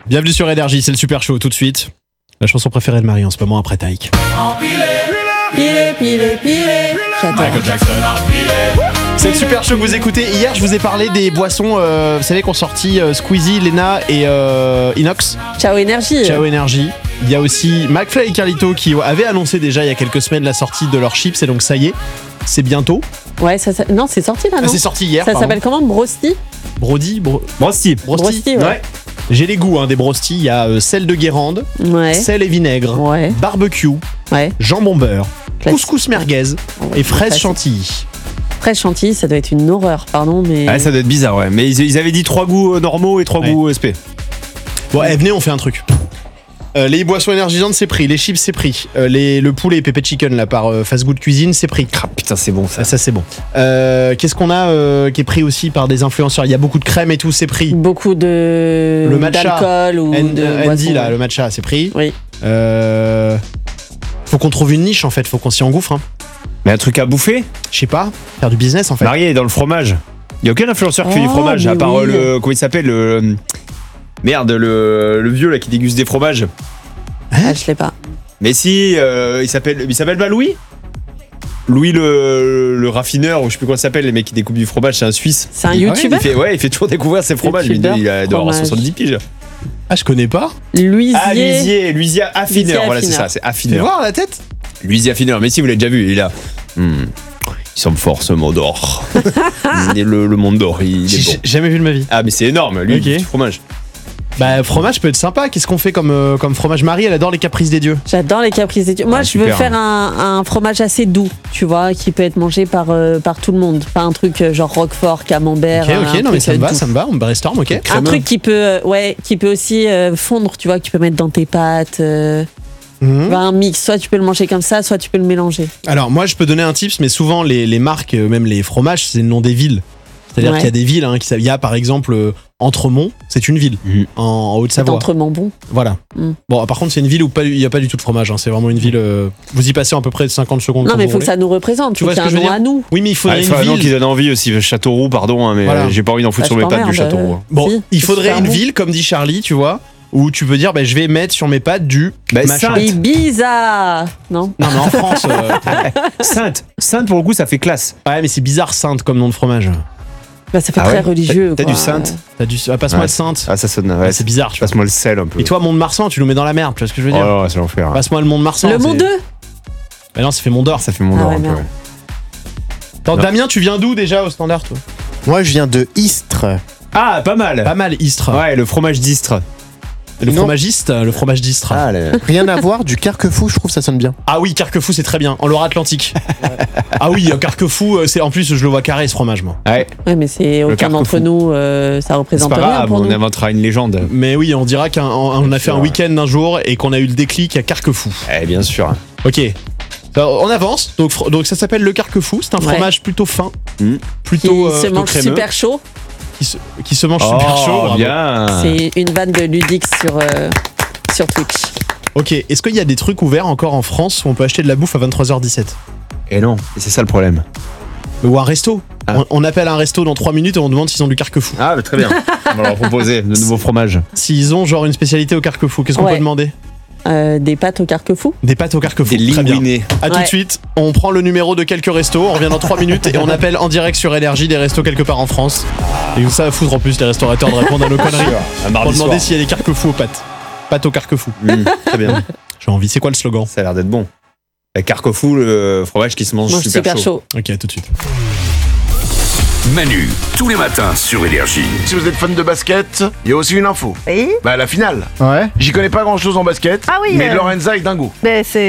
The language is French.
Bienvenue sur Énergie, c'est le Super Show tout de suite. La chanson préférée de Marie en ce moment après Taïk. J'adore. C'est le Super Show que vous écoutez. Hier, je vous ai parlé des boissons, vous savez, qu'ont sorti Squeezie, Lena et Inox. Ciao Énergie. Ciao Énergie. Il y a aussi McFly et Carlito qui avaient annoncé déjà il y a quelques semaines la sortie de leurs chips et donc ça y est, c'est bientôt. Ouais, non, c'est sorti là, non? C'est sorti hier. Ça s'appelle comment? Brosti? Brody Brosti. Brosti, ouais. J'ai les goûts des Brosti. Il y a sel de Guérande, Ouais. sel et vinaigre, Ouais. barbecue, Ouais. jambon beurre, Classique. couscous merguez Ouais, et fraises classique. chantilly. Fraise chantilly, ça doit être une horreur, pardon, mais. Ouais, ça doit être bizarre, ouais. Mais ils avaient dit 3 goûts normaux et 3 Ouais. goûts SP. Bon, venez, on fait un truc. Les boissons énergisantes, c'est pris. Les chips, c'est pris. Le poulet Pepe Chicken là par Fast Good Cuisine, c'est pris. Ah putain, c'est bon ça. Ça c'est bon. Qu'est-ce qu'on a qui est pris aussi par des influenceurs? Il y a beaucoup de crème et tout, c'est pris. Beaucoup de. Le matcha. D'alcool ou de. Andy boisson, là, ouais. le matcha, c'est pris. Oui. Faut qu'on trouve une niche en fait, faut qu'on s'y engouffre. Hein. Mais un truc à bouffer? Je sais pas, faire du business en fait. Marié dans le fromage. Il y a aucun influenceur qui fait du Oh, fromage, à mais part oui. comment il s'appelle Merde, le vieux là qui déguste des fromages. Ah, je l'ai pas. Mais si, il s'appelle pas Louis. Louis le raffineur, ou je sais plus comment ça s'appelle, les mecs qui découpent du fromage, c'est un Suisse. C'est un Il- youtubeur? il fait toujours découvrir ses fromages. Il Youtubeur, doit avoir fromage. 70 piges. Ah, je connais pas. Luisier. Luisier affineur. Luisier Voilà, c'est affineur. ça, c'est Fais affineur. voir la tête. Luisier affineur, mais si vous l'avez déjà vu, il est là. Il semble fort ce monde d'or. le monde d'or, il J'ai est bon. jamais vu de ma vie. Ah, mais c'est énorme, lui, Ok. du fromage. Bah, fromage peut être sympa. Qu'est-ce qu'on fait comme fromage? Marie, elle adore les caprices des dieux. J'adore les caprices des dieux. Moi, Ah, je veux super. faire un fromage assez doux, tu vois, qui peut être mangé par tout le monde. Pas un truc genre Roquefort, Camembert. Ok, un non mais truc, ça me doux. va, on brainstorm, ok. Un truc qui peut, qui peut aussi fondre, tu vois, que tu peux mettre dans tes pâtes. Mhm. Un mix, soit tu peux le manger comme ça, soit tu peux le mélanger. Alors moi je peux donner un tips, mais souvent les marques, même les fromages, c'est le nom des villes. C'est-à-dire Ouais. qu'il y a des villes, il y a par exemple Entremont, c'est une ville Mhm. en C'est Haute-Savoie. entrement bon. Voilà. Mm. Bon, par contre c'est une ville où il n'y a pas du tout de fromage, c'est vraiment une ville. Vous y passez à peu près 50 secondes. Non, quand mais il vous faut que roulez. ça nous représente. Tu Faut vois qu'il y ce que ait je un veux nom dire à nous. Oui, mais il faudrait Il une faut un nom ville. qui donne envie aussi. Châteauroux, pardon, mais Voilà. j'ai pas envie d'en foutre Bah, sur je mes pattes du t'emmerde. Châteauroux. Bon, Si, il c'est faudrait super une bon. ville comme dit Charlie, tu vois, où tu peux dire je vais mettre sur mes pattes du Bah, machin. Sainte. Ibiza. Non. Non mais en France. Sainte, pour le coup, ça fait classe. Ouais, mais c'est bizarre Sainte comme nom de fromage. Bah, ça fait Ah très ouais religieux. T'as quoi. du Sainte? Passe-moi Ouais. le Sainte. Ah, ça sonne. Ouais, C'est bizarre, tu vois. Passe-moi le sel un peu. Et toi, Mont-de-Marsan, tu nous mets dans la merde, tu vois ce que je veux Oh dire? là, c'est l'enfer. Passe-moi le Mont-de-Marsan. Le Mont c'est- 2. Bah non, ça fait Mont d'Or. Ça fait mon Ah or ouais, un peu. merde. Ouais. Attends, Non. Damien, tu viens d'où déjà au standard, toi? Moi, je viens de Istres. Ah, pas mal. Pas mal, Istres. Ouais, le fromage d'Istres. Le Non. fromagiste, le fromage d'Istres. Ah. Rien à voir, du Carquefou, je trouve ça sonne bien. Oui, Carquefou, c'est très bien. En Loire-Atlantique. Ah oui, Carquefou, c'est en plus, je le vois carré ce fromage, moi. Ouais, Ouais, mais c'est aucun Carquefou. d'entre nous, ça c'est représente pas rien grave, pour on nous. inventera une légende. Mais oui, on dira qu'on a fait un sûr. week-end un jour et qu'on a eu le déclic à Carquefou. Eh, bien sûr. Ok. Alors, on avance. Donc ça s'appelle le Carquefou. C'est un Ouais. fromage plutôt fin. Mm. Plutôt Qui se mange crémeux, super chaud. qui se mange super chaud. bravo. bien. C'est une vanne de Ludix sur Twitch. Ok. Est-ce qu'il y a des trucs ouverts encore en France où on peut acheter de la bouffe à 23h17? Et non, et c'est ça le problème. Ou un resto. Ah. On appelle un resto dans 3 minutes et on demande s'ils ont du Carquefou. Ah, bah, très bien. On va leur proposer de nouveaux fromages. S'ils ont genre une spécialité au Carquefou, qu'est-ce qu'on Ouais. peut demander? Des pâtes au Carquefou. Des pâtes au Carquefou. Des Très bien. linguinés. A tout de Ouais. suite, on prend le numéro de quelques restos, on revient dans 3 minutes et on appelle en direct sur Énergie des restos quelque part en France. Et ça va foutre en plus les restaurateurs de répondre à nos conneries. Un Pour mardi demander soir. s'il y a des Carquefou aux pâtes. Pâtes au Carquefou. Très bien. J'ai envie. C'est quoi le slogan? Ça a l'air d'être bon. La Carquefou, le fromage qui se mange Mange super, chaud. Ok, à tout de suite. Manu, tous les matins sur Énergie. Si vous êtes fan de basket, il y a aussi une info. Oui. Bah la finale. Ouais. J'y connais pas grand chose en basket. Ah oui, Mais Lorenza est dingo. Ben, c'est